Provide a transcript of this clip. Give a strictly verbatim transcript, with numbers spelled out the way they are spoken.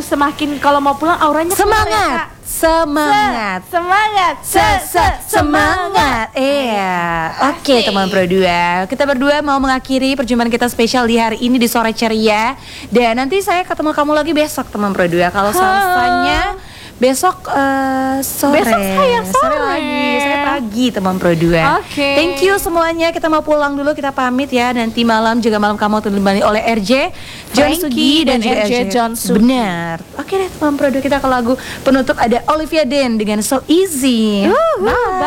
semakin kalau mau pulang auranya semangat, semangat, Se semangat, se se semangat. Iya. Oke, teman Pro dua. Kita berdua mau mengakhiri perjumpaan kita spesial di hari ini di sore ceria. Dan nanti saya ketemu kamu lagi besok, teman Pro dua. Kalau salsanya besok uh, sore. Besok saya sore. Sore lagi, saya pagi, teman Pro dua. Oke. Okay. Thank you semuanya. Kita mau pulang dulu, kita pamit ya. Nanti malam juga malam kamu ditemani oleh R J John Sugi dan, dan juga R J John Sugi. Benar. Oke deh, teman Pro dua, kita ke lagu penutup ada Olivia Dean dengan So Easy. Uh, Bye.